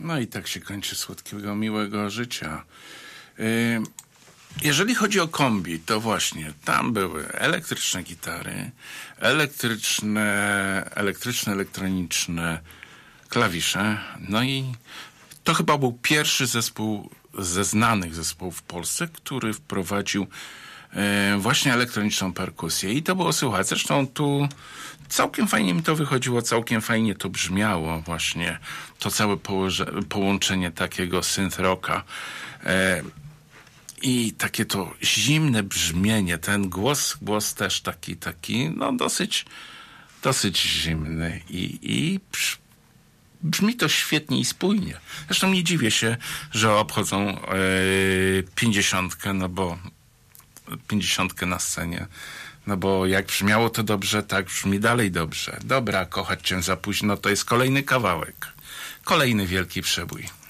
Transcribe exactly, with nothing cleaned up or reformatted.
No i tak się kończy słodkiego, miłego życia. Jeżeli chodzi o kombi, to właśnie tam były elektryczne gitary, elektryczne, elektryczne, elektroniczne klawisze. No i to chyba był pierwszy zespół ze znanych zespołów w Polsce, który wprowadził właśnie elektroniczną perkusję. I to było słychać. Zresztą tu całkiem fajnie mi to wychodziło, całkiem fajnie to brzmiało właśnie. To całe położe, połączenie takiego synth rocka e, i takie to zimne brzmienie. Ten głos, głos też taki, taki, no dosyć, dosyć zimny i, i brz, brzmi to świetnie i spójnie. Zresztą nie dziwię się, że obchodzą e, pięćdziesiątkę, no bo pięćdziesiątkę na scenie. No bo jak brzmiało to dobrze, tak brzmi dalej dobrze. Dobra, kochać cię za późno to jest kolejny kawałek. Kolejny wielki przebój.